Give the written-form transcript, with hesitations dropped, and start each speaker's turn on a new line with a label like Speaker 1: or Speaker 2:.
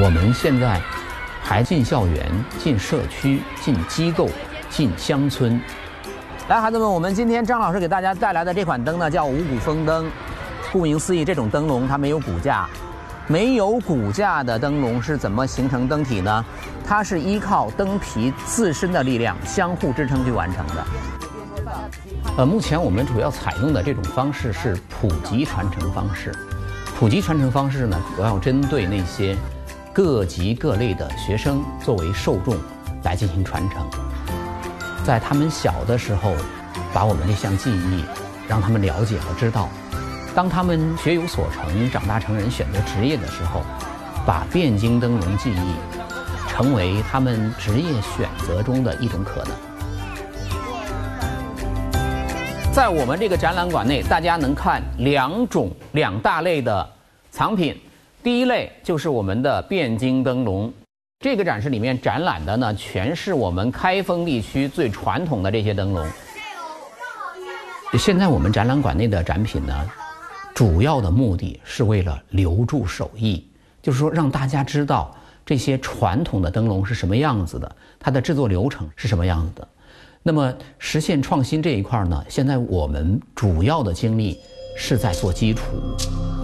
Speaker 1: 我们现在还进校园、进社区、进机构、进乡村。来，孩子们，我们今天张老师给大家带来的这款灯呢，叫五谷丰灯。顾名思义，这种灯笼它没有骨架，没有骨架的灯笼是怎么形成灯体呢？它是依靠灯皮自身的力量相互支撑去完成的。目前我们主要采用的这种方式是普及传承方式。普及传承方式呢，主要针对那些各级各类的学生作为受众来进行传承。在他们小的时候，把我们这项技艺让他们了解和知道。当他们学有所成，长大成人选择职业的时候，把汴京灯笼技艺成为他们职业选择中的一种可能。在我们这个展览馆内，大家能看两大类的藏品。第一类就是我们的汴京灯笼。这个展示里面展览的呢，全是我们开封地区最传统的这些灯笼。现在我们展览馆内的展品呢，主要的目的是为了留住手艺，就是说让大家知道这些传统的灯笼是什么样子的，它的制作流程是什么样子的。那么实现创新这一块呢，现在我们主要的精力是在做基础。